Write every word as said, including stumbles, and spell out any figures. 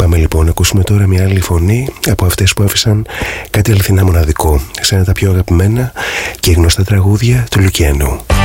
Πάμε λοιπόν να ακούσουμε τώρα μια άλλη φωνή από αυτές που άφησαν κάτι αληθινά μοναδικό σε ένα τα πιο αγαπημένα και γνωστά τραγούδια του Λουκιανού.